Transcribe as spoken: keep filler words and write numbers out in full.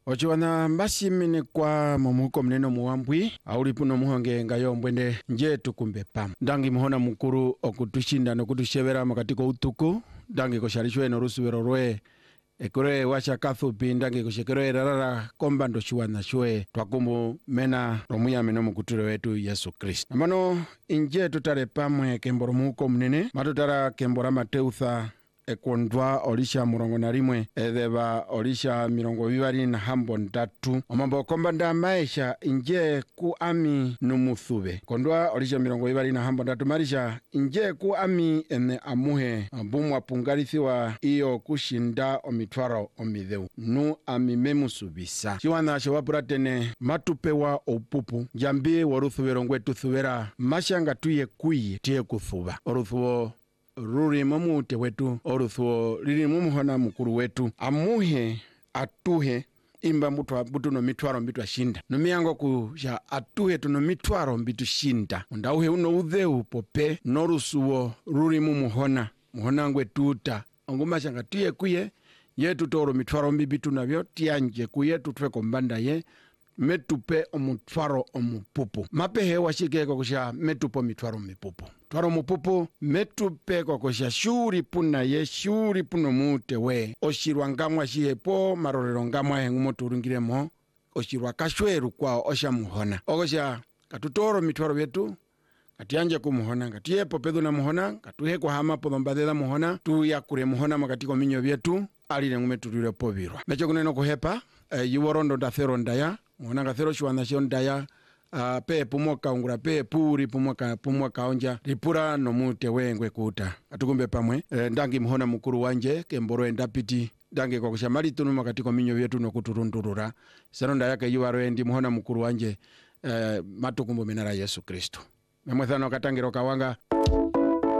Ochiwana mbasi mini kwa mumuko mneno muwambwi aulipuno muhonge ngayo mbwende nje tukumbe pamu ndangi muhona mukuru okutushinda nokutushevera makatiko utuku ndangi kosharishwe norusuwero rwe ekure washa kathupi ndangi kushekere rarara komba ndo shuwana shwe twakumbu mena romuya meno mukuture wetu Yesu Kristo. Namano inje tutare pamwe kemboro muko mnene matutara kembora mateutha ekondwa olisha murongo na rimwe edheba olisha mirongo vivari na hambo ndatu omambo komba nda maisha inje ku ami numuthube kondwa olisha mirongo vivari na hambo ndatu marisha inje ku ami ene amuhe bumu apungarithiwa iyo kushinda omitwaro omidheu nu ami memusubisa chiwana shawapuratene matupewa opupu njambi waruthuvero ngwetu thuvera mashanga tuye kuye tiye kuthuba oruthuwo ruri mamute wetu oruthuo lili mumuhona mukuru wetu amuhe atuhe imba mutwa butuno mitwaro mbitu shinda numiango kusha atuhe tuno mitwaro mbitu shinda undauhe uno udheu pope norusuo ruri mumuhona muhona ngwe tuta ngumashanga tuye kuye yetu toro mitwaro mbitu navyo tianje kuye tutwe kombanda ye metupe omutwaro omupupu mapehe washikeko kusha metupo mitwaro mipupu twaro mupupu metupe kwa kusha shuri puna ye shuri puno mute we oshirwa ngamwa shihepo marorero ngamwa hengumo turungiremo oshirwa kashweru kwa osha muhona okosha katutoro mitwaro vyetu katianje kumuhona katiepo pedhu na muhona katuhe kwa hama podhombadhela muhona tu yakure muhona makatiko minyo vyetu alile ngume turire povirwa mecho kuneno kuhepa e, yuworondo ndathero ndaya muhona ngathero shiwana shio ndaya Uh, pe pumoka ungura pe puri pumoka pumoka onja ripura no mute wengwe kuta atukumbe pamwe e, ndangi muhona mukuru wanje kemboro endapiti ndangi kwa kushamali tunu makatiko minyo vyetu no kuturundurura saronda yake yuwaro endi muhona mukuru wanje e, matukumbu menara Yesu Kristo memwethano katangiro kawanga